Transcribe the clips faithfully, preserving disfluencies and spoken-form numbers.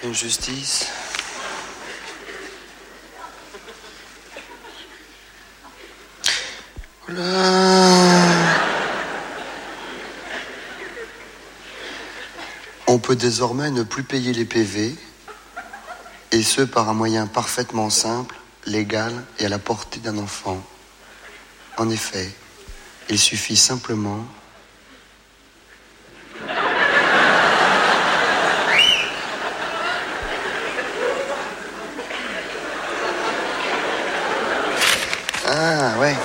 Injustice. Oula. On peut désormais ne plus payer les P V, et ce par un moyen parfaitement simple, légal et à la portée d'un enfant. En effet, il suffit simplement... Ah, ouais.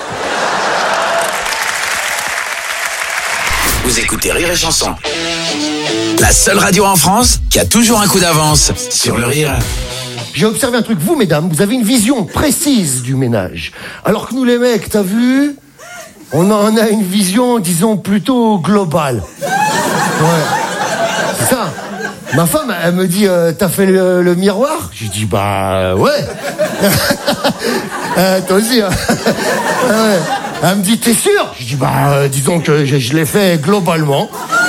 Vous écoutez Rire et Chanson, la seule radio en France qui a toujours un coup d'avance sur le rire. J'ai observé un truc, vous mesdames, vous avez une vision précise du ménage. Alors que nous les mecs, t'as vu, on en a une vision, disons, plutôt globale. Ouais, c'est ça. Ma femme, elle me dit, euh, t'as fait le, le miroir ? J'ai dit, bah ouais. euh, toi aussi, hein. Ouais. Elle me dit, t'es sûr ? J'ai dit, bah euh, disons que je, je l'ai fait globalement.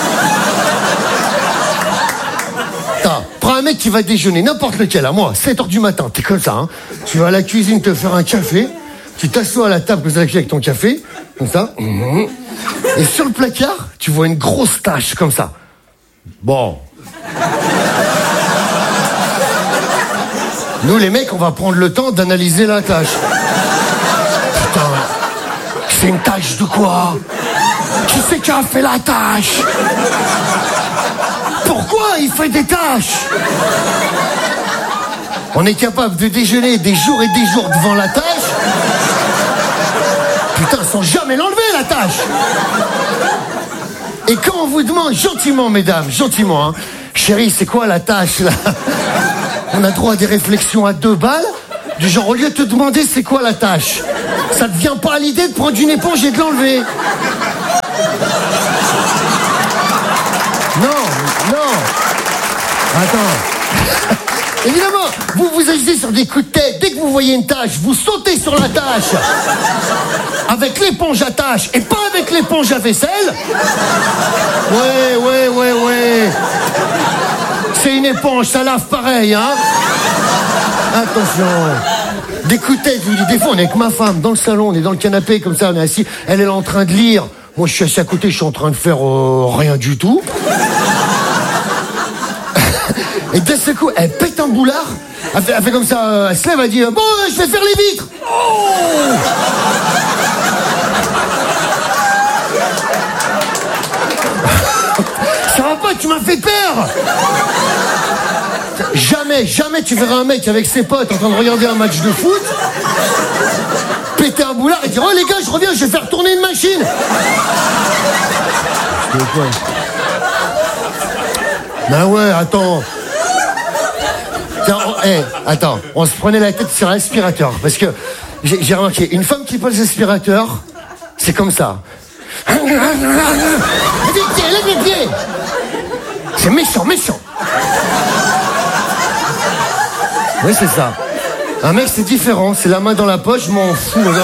T'as, prends un mec qui va déjeuner, n'importe lequel, à moi, sept heures du matin, t'es comme ça, hein. Tu vas à la cuisine te faire un café, tu t'assois à la table comme ça avec ton café, comme ça, et sur le placard, tu vois une grosse tache comme ça. Bon. Nous, les mecs, on va prendre le temps d'analyser la tâche. Putain, c'est une tâche de quoi ? Qui c'est qui a fait la tâche ? Pourquoi il fait des tâches ? On est capable de déjeuner des jours et des jours devant la tâche. Putain, sans jamais l'enlever, la tâche. Et quand on vous demande gentiment, mesdames, gentiment, hein, chérie, c'est quoi la tâche, là ? On a droit à des réflexions à deux balles, du genre, au lieu de te demander c'est quoi la tâche, ça te vient pas à l'idée de prendre une éponge et de l'enlever. Non, non. Attends. Évidemment, vous vous agissez sur des coups de tête. Dès que vous voyez une tâche, vous sautez sur la tâche. Avec l'éponge à tâche et pas avec l'éponge à vaisselle. Ouais, ouais, ouais, ouais. C'est une éponge, ça lave pareil, hein. Attention. Des coups de tête, je vous dis, des fois on est avec ma femme dans le salon, on est dans le canapé comme ça, on est assis, elle est en train de lire. Moi je suis assis à côté, je suis en train de faire euh, rien du tout. Et d'un seul coup, elle pète un boulard, elle fait, elle fait comme ça, elle se lève, elle dit, bon, je vais faire les vitres. Oh, ça va pas, tu m'as fait peur. Jamais, jamais tu verras un mec avec ses potes en train de regarder un match de foot, péter un boulard et dire, oh les gars, je reviens, je vais faire tourner une machine. Ben ouais, attends. Tiens, on, hey, attends, on se prenait la tête sur l'aspirateur. Parce que j'ai, j'ai remarqué, une femme qui passe l'aspirateur, c'est comme ça. Lève les pieds, lève les pieds. C'est méchant, méchant. Oui, c'est ça. Un mec, c'est différent. C'est la main dans la poche, je m'en fous. Là,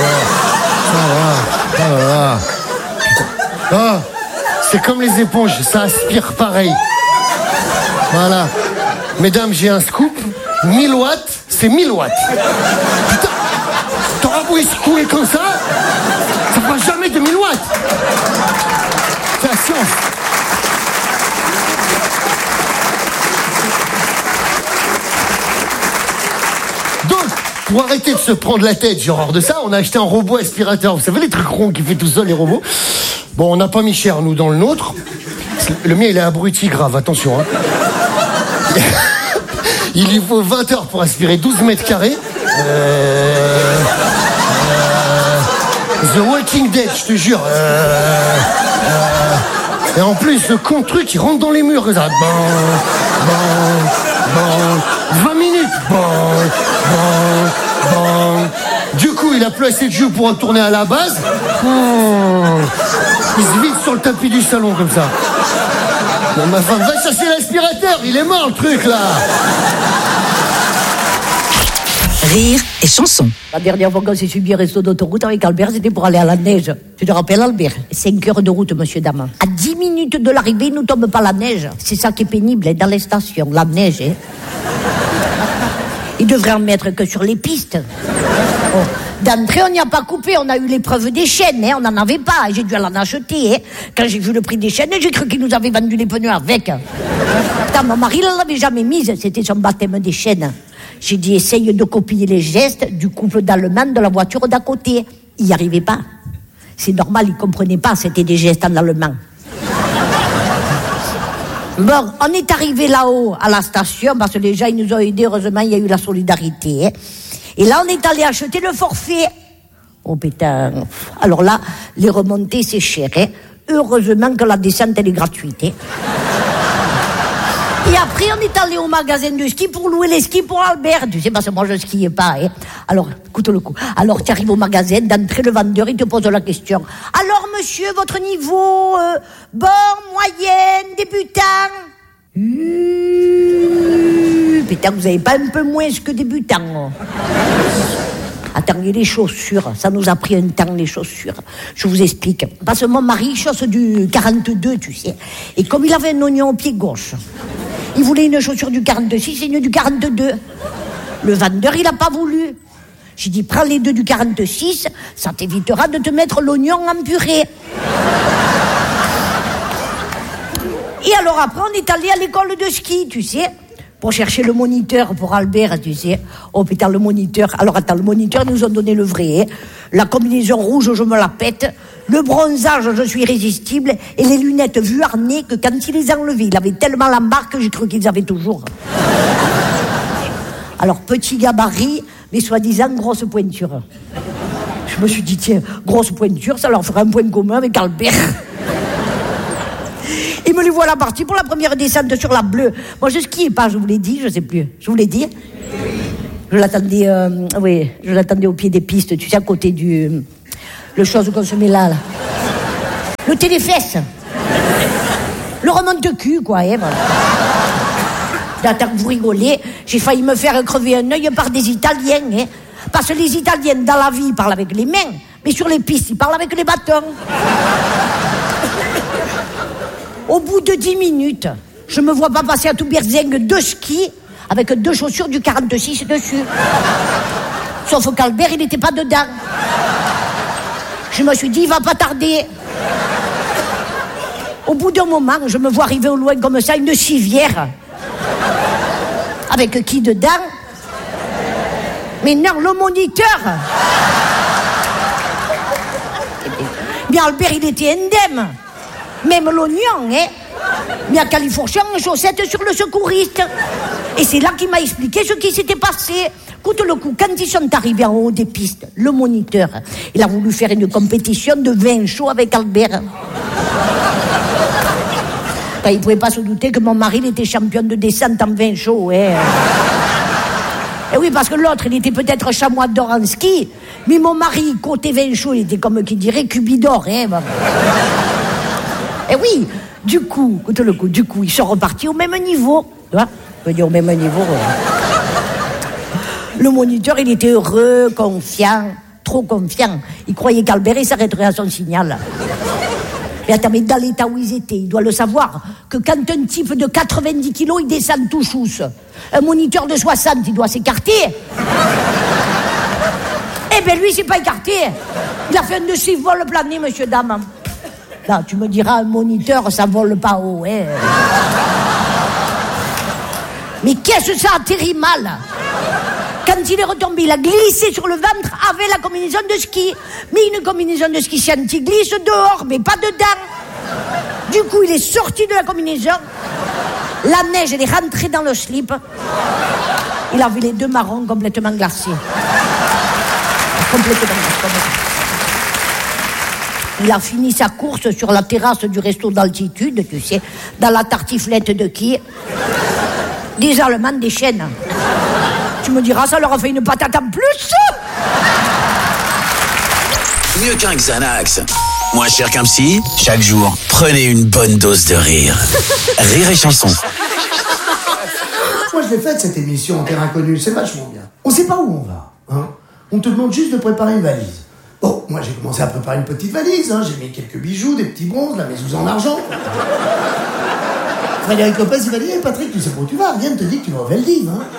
ah, ah, ah. Ah, c'est comme les éponges, ça aspire pareil. Voilà. Mesdames, j'ai un scoop. mille watts, c'est mille watts. Putain, t'auras beau secouer comme ça, ça fera jamais de mille watts. C'est la science. Donc, pour arrêter de se prendre la tête, genre hors de ça, on a acheté un robot aspirateur. Vous savez les trucs ronds qui fait tout seul, les robots. Bon, on n'a pas mis cher, nous, dans le nôtre. Le mien, il est abruti grave, attention. Hein. Il lui faut vingt heures pour aspirer douze mètres carrés. Euh... Euh... The Walking Dead, je te jure. Euh... Euh... Et en plus, ce con truc, il rentre dans les murs. Ça. Bon, bon, bon. vingt minutes. Bon, bon, bon. Du coup, il a plus assez de jus pour retourner à la base. Mmh. Il se vide sur le tapis du salon comme ça. Bon, ma femme, va chercher l'aspirateur, il est mort le truc là. Rire et Chanson. La dernière fois qu'on s'est subi un resto d'autoroute avec Albert, c'était pour aller à la neige. Tu te rappelles, Albert? cinq heures de route, monsieur, dame. À dix minutes de l'arrivée, il nous tombe pas la neige. C'est ça qui est pénible, hein, dans les stations, la neige. Hein. Il devrait en mettre que sur les pistes. Oh. D'entrée, on n'y a pas coupé, on a eu l'épreuve des chaînes, hein. On n'en avait pas, j'ai dû en acheter. Hein. Quand j'ai vu le prix des chaînes, j'ai cru qu'ils nous avaient vendu les pneus avec. Putain, mon mari ne l'avait jamais mise, c'était son baptême des chaînes. J'ai dit, essaye de copier les gestes du couple d'Allemand de la voiture d'à côté. Il n'y arrivait pas. C'est normal, il ne comprenait pas, c'était des gestes en allemand. Bon, on est arrivé là-haut à la station parce que les gens ils nous ont aidés, heureusement il y a eu la solidarité. Hein. Et là on est allé acheter le forfait. Oh putain, alors là, les remontées c'est cher. Hein. Heureusement que la descente elle est gratuite. Hein. Et après on est allé au magasin de ski pour louer les skis pour Albert. Tu sais parce que moi je skiais pas. Hein. Alors, écoute le coup. Alors tu arrives au magasin, d'entrée le vendeur il te pose la question. Alors monsieur, votre niveau, euh, bon, moyenne, débutant? Mmh, putain, vous avez pas un peu moins que débutant. Oh. Attends, et les chaussures, ça nous a pris un temps, les chaussures. Je vous explique. Parce que mon mari chausse du quarante-deux, tu sais. Et comme il avait un oignon au pied gauche, il voulait une chaussure du quarante-six et une du quarante-deux. Le vendeur, il a pas voulu. J'ai dit, prends les deux du quarante-six, ça t'évitera de te mettre l'oignon en purée. Et alors après, on est allé à l'école de ski, tu sais, pour chercher le moniteur pour Albert, tu sais. Oh putain, le moniteur. Alors attends, le moniteur nous a donné le vrai. Hein. La combinaison rouge, je me la pète. Le bronzage, je suis irrésistible. Et les lunettes vuarnées que quand il les a enlevées, il avait tellement la marque que j'ai cru qu'ils avaient toujours. Alors, petit gabarit, mais soi-disant grosse pointure. Je me suis dit, tiens, grosse pointure, ça leur fera un point commun avec Albert. Et me les voilà partis pour la première descente sur la bleue. Moi, je skiais pas, je vous l'ai dit, je sais plus. Je vous l'ai dit. Je l'attendais, euh, oui, je l'attendais au pied des pistes, tu sais, à côté du... Le chose qu'on se met là, là. Le téléfesse. Le remonte-cul, quoi, hein, voilà. D'attends que vous rigolez, j'ai failli me faire crever un œil par des Italiens, hein. Parce que les Italiens, dans la vie, ils parlent avec les mains, mais sur les pistes, ils parlent avec les bâtons. Au bout de dix minutes, je me vois pas passer à tout berzingue deux skis avec deux chaussures du quarante-six dessus. Sauf qu'Albert, il n'était pas dedans. Je me suis dit, il va pas tarder. Au bout d'un moment, je me vois arriver au loin comme ça, une civière. Avec qui dedans? Mais non, le moniteur. Mais Albert, il était indemne. Même l'oignon, hein. Mais à Califourchon, chaussette sur le secouriste. Et c'est là qu'il m'a expliqué ce qui s'était passé. Écoute le coup, quand ils sont arrivés en haut des pistes, le moniteur, il a voulu faire une compétition de vin chaud avec Albert. Ben, il ne pouvait pas se douter que mon mari il était champion de descente en vin chaud. Hein. Et oui, parce que l'autre, il était peut-être chamois d'or en ski, mais mon mari, côté vin chaud, il était comme qui dirait cubidor. Hein. Et oui, du coup, écoute le coup, du coup, ils sont repartis au même niveau. Tu vois, je veux dire au même niveau. Ouais. Le moniteur, il était heureux, confiant, trop confiant. Il croyait qu'Albert, il s'arrêterait à son signal. Mais attends, mais dans l'état où ils étaient, il doit le savoir, que quand un type de quatre-vingt-dix kilos, il descend tout chousse, un moniteur de soixante, il doit s'écarter. Eh bien, lui, il s'est pas écarté. Il a fait un de ses vols planés, monsieur, dame. Là, tu me diras, un moniteur, ça vole pas haut, hein. Mais qu'est-ce que ça atterrit mal? Quand il est retombé, il a glissé sur le ventre avec la combinaison de ski. Mais une combinaison de ski, c'est anti-glisse dehors, mais pas dedans. Du coup, il est sorti de la combinaison. La neige, elle est rentrée dans le slip. Il avait les deux marrons complètement glacés. Complètement glacés. Il a fini sa course sur la terrasse du resto d'altitude, tu sais, dans la tartiflette de qui? Des Allemands des chaînes. Tu me diras, ça leur a fait une patate en plus. Mieux qu'un Xanax. Moins cher qu'un psy. Chaque jour, prenez une bonne dose de rire. Rire et Chanson. Moi, je l'ai faite, cette émission, Terre Inconnue. C'est vachement bien. On sait pas où on va, hein. On te demande juste de préparer une valise. Bon, moi j'ai commencé à préparer une petite valise, hein. J'ai mis quelques bijoux, des petits bronzes, la mésouze en argent. Frédéric Lopez, il m'a dit, hey, Patrick, tu sais pas où tu vas, rien ne te dit que tu vas au Veldiv, hein.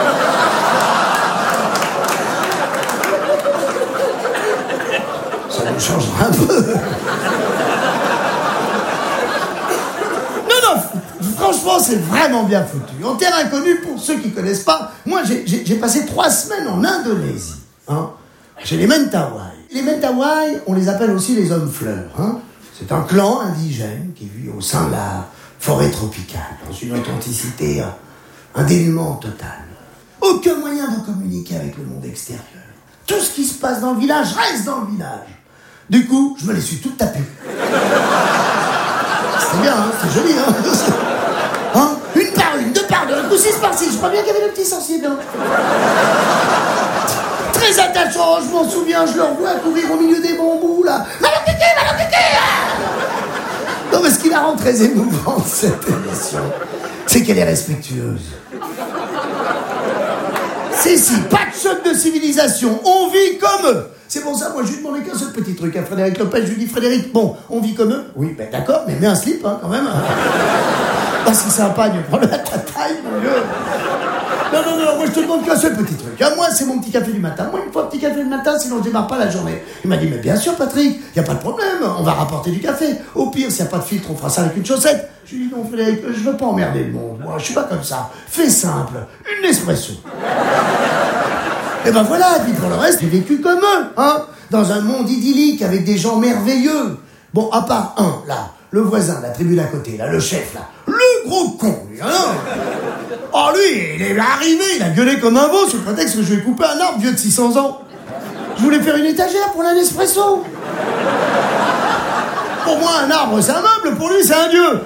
Ça nous changera un peu. Non, non, franchement, c'est vraiment bien foutu. En terre inconnue, pour ceux qui connaissent pas, moi j'ai, j'ai, j'ai passé trois semaines en Indonésie, hein, chez les Mentawai. Les Mentawai, on les appelle aussi les hommes fleurs, hein. C'est un clan indigène qui vit au sein de la forêt tropicale, dans une authenticité, un dénuement total. Aucun moyen de communiquer avec le monde extérieur. Tout ce qui se passe dans le village reste dans le village. Du coup, je me les suis toutes tapées. C'était bien, hein, c'était joli, hein. Hein, une par une, deux par deux, un coup six par six. Je crois bien qu'il y avait le petit sensible. Hein. Très attachant, je m'en souviens, je le revois courir au milieu des bambous, là. Malokiki, malokiki. Non, mais ce qui la rend très émouvante, cette émission, c'est qu'elle est respectueuse. C'est si, pas de choc de civilisation, on vit comme eux. C'est pour ça, moi, je lui demandais qu'un seul petit truc à Frédéric Lopez. Je lui dis, Frédéric, bon, on vit comme eux. Oui, ben d'accord, mais mets un slip, hein, quand même. Pas si sympa, il prend la taille, mon Dieu. Non, non, non, moi, je te demande qu'un seul petit truc. Hein, moi, c'est mon petit café du matin. Moi, il me faut un petit café du matin, sinon je démarre pas la journée. Il m'a dit, mais bien sûr, Patrick, il n'y a pas de problème, on va rapporter du café. Au pire, s'il n'y a pas de filtre, on fera ça avec une chaussette. Je lui dis, non, Frédéric, je veux pas emmerder le monde. Moi, je suis pas comme ça. Fais simple, une espresso. Et ben voilà, puis pour le reste, j'ai vécu comme eux, hein, dans un monde idyllique avec des gens merveilleux. Bon, à part un, là, le voisin, la tribu d'à côté, là, le chef, là, le gros con, lui, hein. Oh, lui, il est arrivé, il a gueulé comme un veau sous le prétexte que je lui ai coupé un arbre vieux de six cents ans. Je voulais faire une étagère pour la Nespresso. Pour moi, un arbre, c'est un meuble, pour lui, c'est un dieu.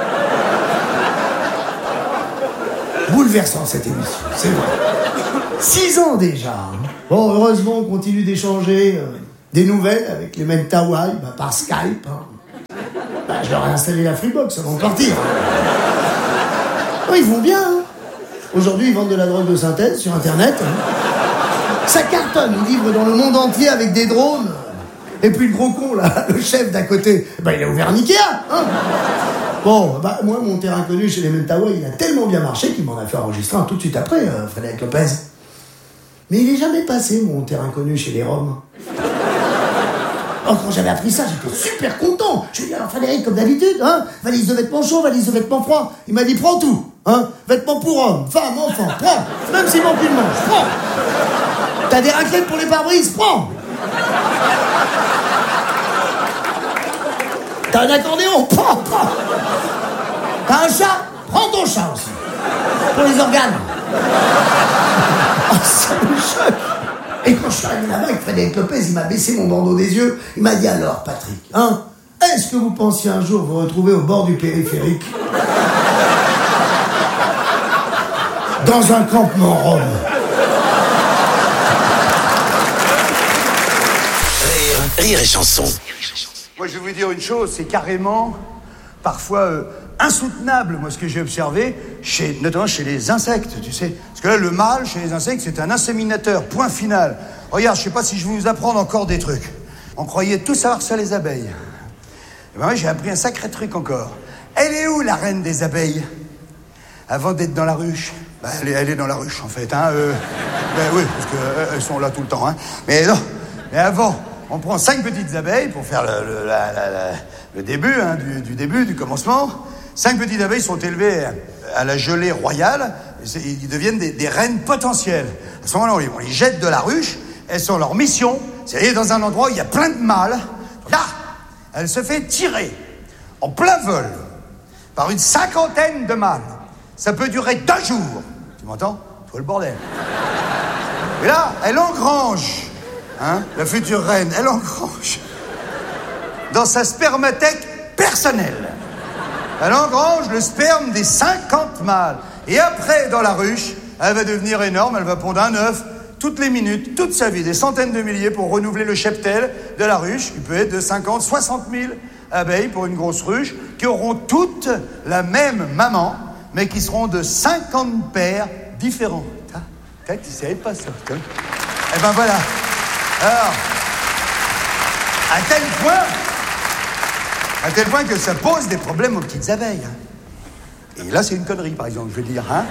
Bouleversant, cette émission, c'est vrai. Six ans déjà. Bon, heureusement, on continue d'échanger euh, des nouvelles avec les Mentawai, bah, par Skype. Hein. Bah, je leur ai installé la Freebox avant de partir. Oh, ils vont bien. Hein. Aujourd'hui, ils vendent de la drogue de synthèse sur Internet. Hein. Ça cartonne, ils livrent dans le monde entier avec des drones. Et puis le gros con, là, le chef d'à côté, bah, il a ouvert un Ikea. Hein. Bon, bah, moi, mon terrain inconnu chez les Mentawai, il a tellement bien marché qu'il m'en a fait enregistrer un tout de suite après, euh, Frédéric Lopez. Mais il est jamais passé, mon terrain inconnu chez les Roms. Oh, quand j'avais appris ça, j'étais super content. Je lui ai dit, alors Frédéric, comme d'habitude, hein, valise de vêtements chauds, valise de vêtements froids. Il m'a dit, prends tout, hein, vêtements pour hommes, femmes, enfants, prends. Même s'il manque une manche, prends. T'as des raclettes pour les pare-brises, prends. T'as un accordéon, prends, prends. T'as un chat, prends ton chat aussi. Pour les organes. Oh, ça me choque. Et quand je suis arrivé là-bas avec Frédéric Lopez, il m'a baissé mon bandeau des yeux. Il m'a dit, alors Patrick, hein, est-ce que vous pensiez un jour vous retrouver au bord du périphérique dans un campement rome? Rire, rire et chanson. Moi, je vais vous dire une chose, c'est carrément, parfois, euh, insoutenable, moi, ce que j'ai observé, chez, notamment chez les insectes, tu sais. Parce que là, le mâle, chez les insectes, c'est un inséminateur, point final. Regarde, je sais pas si je vais vous apprendre encore des trucs. On croyait tout savoir sur les abeilles. Et ben moi, j'ai appris un sacré truc encore. Elle est où, la reine des abeilles? Avant d'être dans la ruche. Ben, elle, est, elle est dans la ruche, en fait, hein. Euh, ben oui, parce qu'elles euh, sont là tout le temps, hein. Mais non, mais avant... On prend cinq petites abeilles pour faire le, le, la, la, la, le début, hein, du, du début, du commencement. Cinq petites abeilles sont élevées à la gelée royale. Ils deviennent des, des reines potentielles. À ce moment-là, on les, on les jette de la ruche. Elles sont leur mission, c'est aller dans un endroit où il y a plein de mâles. Là, elle se fait tirer en plein vol par une cinquantaine de mâles. Ça peut durer deux jours. Tu m'entends? Faut le bordel. Et là, elle engrange... Hein, la future reine, elle engrange dans sa spermathèque personnelle. Elle engrange le sperme des cinquante mâles. Et après, dans la ruche, elle va devenir énorme, elle va pondre un œuf toutes les minutes, toute sa vie, des centaines de milliers pour renouveler le cheptel de la ruche, qui peut être de cinquante, soixante mille abeilles pour une grosse ruche, qui auront toutes la même maman, mais qui seront de cinquante paires différents. Tu sais pas ça, putain. Eh ben voilà. Alors, à tel point, à tel point que ça pose des problèmes aux petites abeilles. Hein. Et là, c'est une connerie, par exemple, je veux dire. Hein.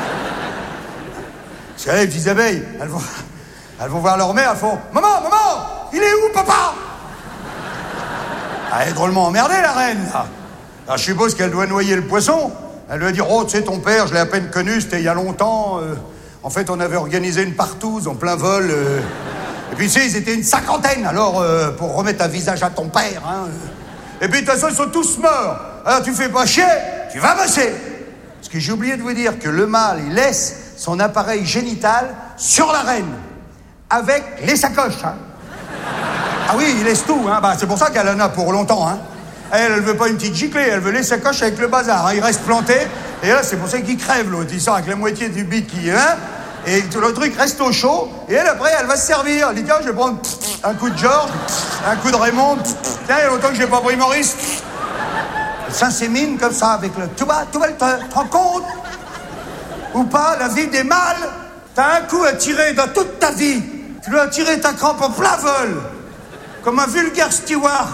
Parce que les petites abeilles, elles vont, elles vont voir leur mère, elles font « Maman, maman, il est où, papa ?» Elle est drôlement emmerdée, la reine, là. Alors, je suppose qu'elle doit noyer le poisson. Elle doit dire « Oh, tu sais, ton père, je l'ai à peine connu, c'était il y a longtemps. Euh, en fait, on avait organisé une partouze en plein vol. Euh, et puis, tu sais, ils étaient une cinquantaine, alors, euh, pour remettre un visage à ton père. Hein, euh. Et puis, de toute façon, ils sont tous morts. Alors, tu fais pas chier, tu vas bosser. » Parce que j'ai oublié de vous dire que le mâle, il laisse son appareil génital sur la reine, avec les sacoches. Hein. Ah oui, il laisse tout. Hein. Bah, c'est pour ça qu'elle en a pour longtemps. Hein. Elle, elle veut pas une petite giclée, elle veut les sacoches avec le bazar. Hein. Il reste planté, et là, c'est pour ça qu'il crève, l'autre. Il sort avec la moitié du bit qui est, hein, et tout le truc reste au chaud, et elle, après, elle va se servir. Elle dit, tiens, je vais prendre un coup de Georges, un coup de Raymond, tiens, il y a longtemps que j'ai pas pris Maurice. Elle s'insémine comme ça, avec le... Tu vois, tu vois, tu te rends compte ou pas, la vie des mâles? T'as un coup à tirer dans toute ta vie. Tu dois tirer ta crampe en plein vol, comme un vulgaire steward.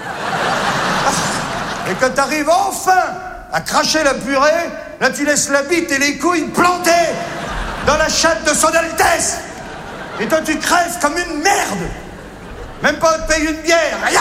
Et quand t'arrives enfin à cracher la purée, là tu laisses la bite et les couilles plantées dans la chatte de son Altesse. Et toi tu crèves comme une merde. Même pas te payer une bière, rien.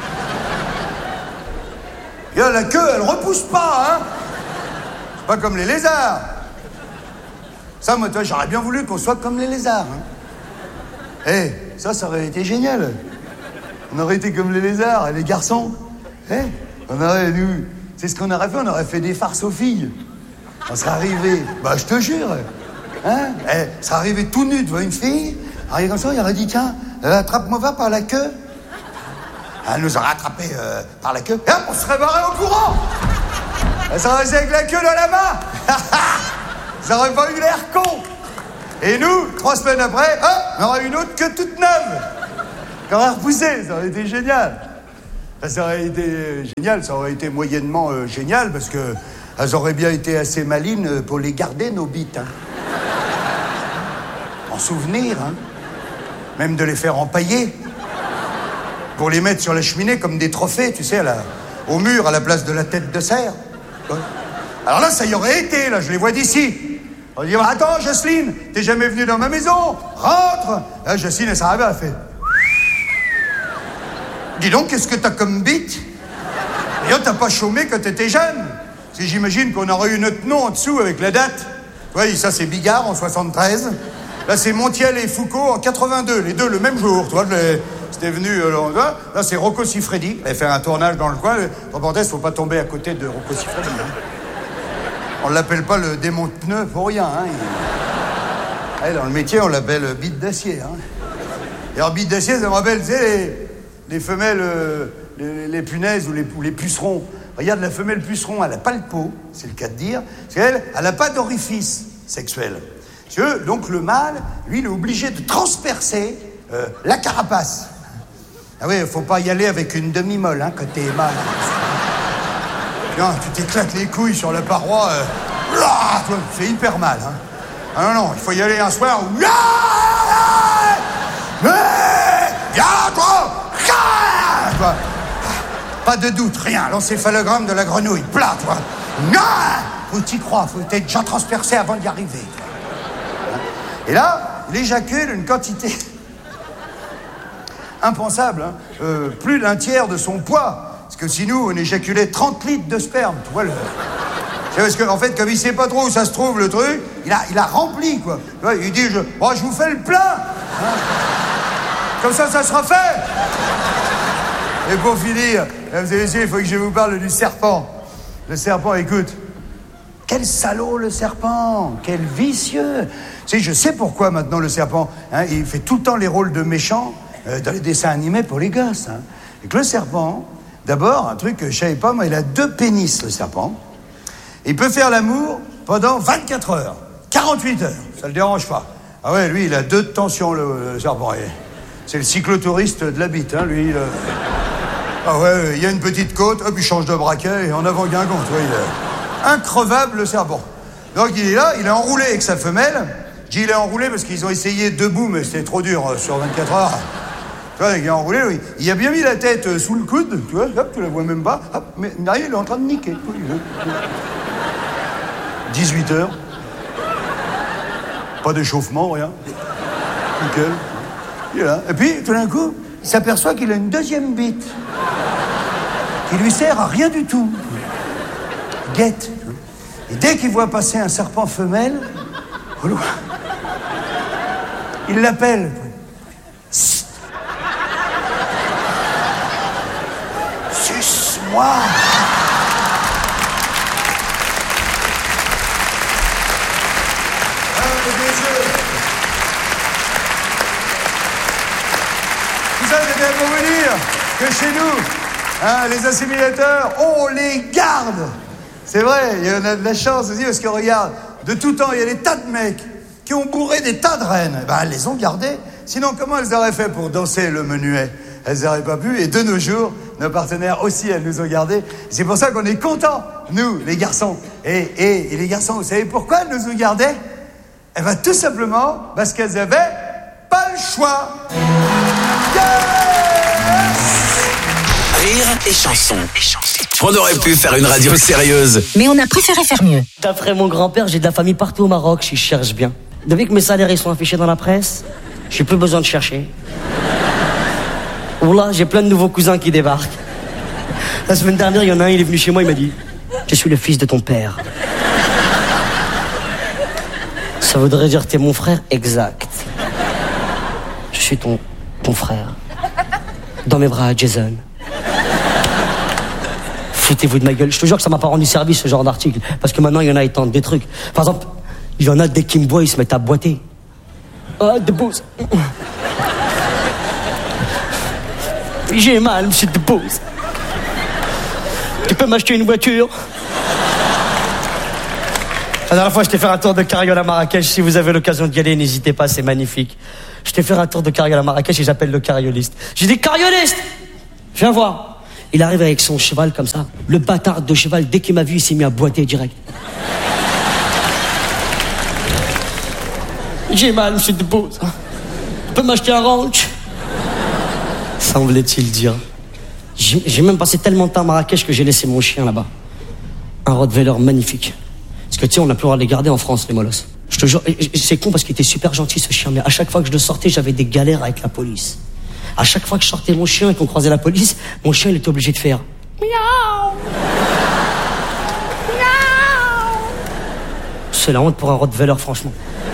Et là, la queue, elle repousse pas, hein. C'est pas comme les lézards. Ça, moi, toi, j'aurais bien voulu qu'on soit comme les lézards. Eh, hein. Hey, ça, ça aurait été génial. On aurait été comme les lézards, les garçons. Eh, hey, on aurait, nous, c'est ce qu'on aurait fait, on aurait fait des farces aux filles. On serait arrivé, bah, je te jure, hein, eh, hey, on serait arrivé tout nu devant une fille, arrivé comme ça, il aurait dit, tiens, euh, attrape-moi va par la queue. Elle nous aurait attrapé euh, par la queue, et hop, on serait barré au courant. Elle serait restée avec la queue dans la main. Ça aurait pas eu l'air con. Et nous, trois semaines après, hop, on aurait une autre queue toute neuve. Qui aurait repoussé, ça aurait été génial. Ça aurait été génial, ça aurait été moyennement euh, génial, parce que elles auraient bien été assez malines pour les garder, nos bites. Hein. En souvenir, hein. Même de les faire empailler. Pour les mettre sur la cheminée comme des trophées, tu sais, à la, au mur, à la place de la tête de cerf. Ouais. Alors là, ça y aurait été, là, je les vois d'ici. On dit, attends, Jocelyne, t'es jamais venue dans ma maison, rentre. Là, Jocelyne, elle s'est arrivée, elle fait... Dis donc, qu'est-ce que t'as comme bite? D'ailleurs, t'as pas chômé quand t'étais jeune. Si j'imagine qu'on aurait eu notre nom en dessous avec la date. Oui, ça, c'est Bigard en soixante-treize. Là, c'est Montiel et Foucault en quatre-vingt-deux, les deux le même jour, tu vois, les... C'était venu... Euh, là, c'est Rocco Siffredi. Il avait fait un tournage dans le coin. En parenthèse, faut pas tomber à côté de Rocco Siffredi. Hein. On l'appelle pas le démon de pneu pour rien. Hein. Il... Ouais, dans le métier, on l'appelle bite d'acier. Hein. Et en bite d'acier, ça me rappelle, tu sais, les, les femelles, euh, les, les punaises ou les, ou les pucerons. Regarde, la femelle puceron, elle a pas le pot, c'est le cas de dire. Parce qu'elle, elle a pas d'orifice sexuel. Tu vois, donc le mâle, lui, il est obligé de transpercer euh, la carapace. Ah oui, faut pas y aller avec une demi-molle, hein, quand t'es mâle. Non, tu t'éclates les couilles sur la paroi, euh, c'est hyper mal, hein. Ah non, non, il faut y aller un soir où... Toi. Pas de doute, rien, l'encéphalogramme de la grenouille, plat, toi. Faut t'y croire, faut être déjà transpercé avant d'y arriver. Et là, il éjacule une quantité... impensable, hein. euh, plus d'un tiers de son poids. Parce que si nous, on éjaculait trente litres de sperme, tu vois le... C'est parce qu'en en fait, comme il sait pas trop où ça se trouve, le truc, il a, il a rempli, quoi. Tu vois, il dit, je, oh, je vous fais le plein, hein. Comme ça, ça sera fait. Et pour finir, mesdames et messieurs, il faut que je vous parle du serpent. Le serpent, écoute, quel salaud le serpent, quel vicieux. Tu sais, je sais pourquoi maintenant le serpent, hein, il fait tout le temps les rôles de méchant euh, dans les dessins animés pour les gosses. Hein. Et que le serpent, d'abord, un truc que je savais pas, moi, il a deux pénis, le serpent. Il peut faire l'amour pendant vingt-quatre heures, quarante-huit heures, ça le dérange pas. Ah ouais, lui, il a deux tensions, le, le serpent. C'est le cyclotouriste de la bite, hein, lui. Le... Ah ouais, il y a une petite côte, hop, il change de braquet, et en avant Guingamp, tu vois, il est increvable, le serpent. Donc il est là, il est enroulé avec sa femelle, Je dis, il est enroulé parce qu'ils ont essayé debout, mais c'était trop dur euh, sur vingt-quatre heures. Tu vois, il est enroulé, oui. Il a bien mis la tête euh, sous le coude, tu vois, hop, tu la vois même pas. Hop, mais derrière, il est en train de niquer. dix-huit heures. Pas d'échauffement, rien. Nickel. Il est là. Et puis, tout d'un coup, il s'aperçoit qu'il a une deuxième bite. Qui lui sert à rien du tout. Guette. Et dès qu'il voit passer un serpent femelle, il l'appelle. Suce-moi. Tout ça, c'est bien pour vous dire que chez nous, hein, les assimilateurs, on les garde. C'est vrai, il y en a de la chance aussi, parce que regarde, de tout temps, il y a des tas de mecs qui ont bourré des tas de reines. Ben, elles les ont gardées. Sinon, comment elles auraient fait pour danser le menuet? Elles n'auraient pas pu. Et de nos jours, nos partenaires aussi, elles nous ont gardés. C'est pour ça qu'on est contents, nous, les garçons. Et, et, et les garçons, vous savez pourquoi elles nous ont gardés? Eh bien, tout simplement parce qu'elles avaient pas le choix. Rire et chanson. On aurait pu faire une radio sérieuse. Mais on a préféré faire mieux. D'après mon grand-père, j'ai de la famille partout au Maroc, si je cherche bien. Depuis que mes salaires ils sont affichés dans la presse, j'ai plus besoin de chercher. Oula, j'ai plein de nouveaux cousins qui débarquent. La semaine dernière, il y en a un, il est venu chez moi, il m'a dit « Je suis le fils de ton père. » Ça voudrait dire t'es mon frère? Exact. Je suis ton, ton frère. Dans mes bras, Jason. Foutez-vous de ma gueule. Je te jure que ça m'a pas rendu service, ce genre d'article. Parce que maintenant, il y en a, ils tentent des trucs. Par exemple, il y en a, dès qu'ils me voient, ils se mettent à boiter. Ah, de bouse. J'ai mal, monsieur de bouse. Tu peux m'acheter une voiture? La dernière fois, je t'ai fait un tour de carriole à Marrakech. Si vous avez l'occasion d'y aller, n'hésitez pas, c'est magnifique. Je t'ai fait un tour de carriole à Marrakech et j'appelle le carrioliste. J'ai dit, carrioliste! Viens voir. Il arrive avec son cheval comme ça. Le bâtard de cheval, dès qu'il m'a vu, il s'est mis à boiter direct. J'ai mal, monsieur Debout. Tu peux m'acheter un ranch? Semblait-il dire. J'ai, j'ai même passé tellement de temps à Marrakech que j'ai laissé mon chien là-bas. Un Rottweiler magnifique. Parce que tu sais, on n'a plus le droit de les garder en France, les molosses. Je te jure, c'est con parce qu'il était super gentil ce chien, mais à chaque fois que je le sortais, j'avais des galères avec la police. À chaque fois que je sortais mon chien et qu'on croisait la police, mon chien il était obligé de faire miaou. Miaou. C'est la honte pour un Rottweiler, franchement.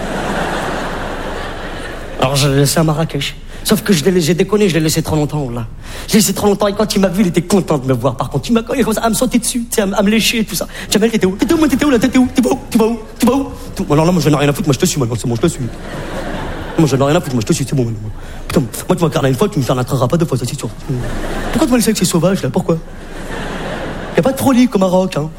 Alors je l'ai laissé à Marrakech. Sauf que je l'ai, j'ai déconné, je l'ai laissé trop longtemps là. Je l'ai laissé trop longtemps et quand il m'a vu, il était content de me voir. Par contre, il m'a il a commencé à me sauter dessus, tu sais, à, à me lécher et tout ça. Jamel, t'étais où? T'étais où? Moi, t'étais où là? T'étais où? Tu vas où? Tu vas où? Tu vas où? Tout. Alors là, moi, je n'ai rien à foutre. Moi, je te suis. Moi, c'est bon, je te suis. Moi, je n'ai rien à foutre. Moi, je te suis. C'est bon. Putain, moi, tu m'as regardé une fois, tu me fermeras pas deux fois, ça c'est sûr. Pourquoi tu m'as laissé avec ces sauvages là? Pourquoi? Y a pas de frolic au Maroc, hein.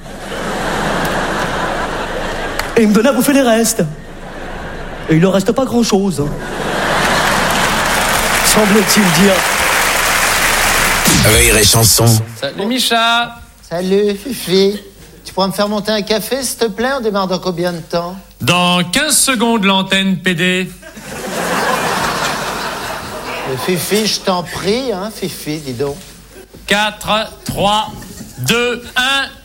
Et il me donnait à bouffer les restes. Et il leur reste pas grand chose. Hein. Semble-t-il dire. Rire et chanson. Salut Micha. Salut Fifi. Tu pourrais me faire monter un café s'il te plaît? On démarre dans combien de temps? Dans quinze secondes l'antenne P D. Le Fifi, je t'en prie, hein Fifi, dis donc. quatre, trois, deux, un,